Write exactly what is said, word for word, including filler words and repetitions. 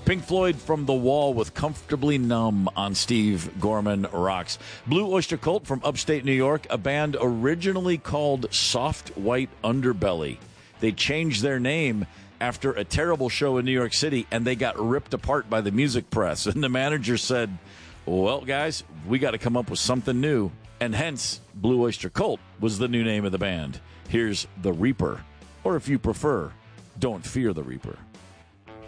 Pink Floyd from The Wall with Comfortably Numb on Steve Gorman Rocks. Blue Oyster Cult from upstate New York, a band originally called Soft White Underbelly. They changed their name after a terrible show in New York City, and they got ripped apart by the music press. And the manager said, well, guys, we got to come up with something new. And hence, Blue Oyster Cult was the new name of the band. Here's The Reaper. Or if you prefer, Don't Fear the Reaper.